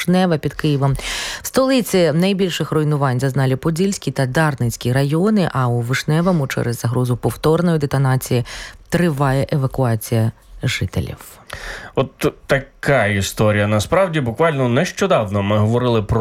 Вишневе під Києвом. В столиці найбільших руйнувань зазнали Подільський та Дарницький райони, а у Вишневому через загрозу повторної детонації триває евакуація жителів. От така історія. Насправді, буквально нещодавно ми говорили про